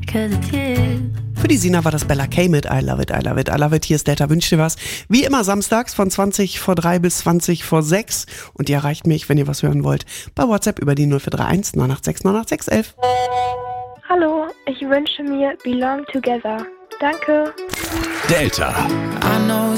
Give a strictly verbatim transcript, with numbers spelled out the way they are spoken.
'cause it's you. Für die Sina war das Bella K mit I Love It, I Love It, I Love It. Hier ist Delta, wünscht dir was. Wie immer samstags von zwanzig vor drei bis zwanzig vor sechs. Und ihr erreicht mich, wenn ihr was hören wollt, bei WhatsApp über die null vier drei eins neun acht sechs neun acht sechs eins eins. Hallo, ich wünsche mir Belong Together. Danke. Delta. I know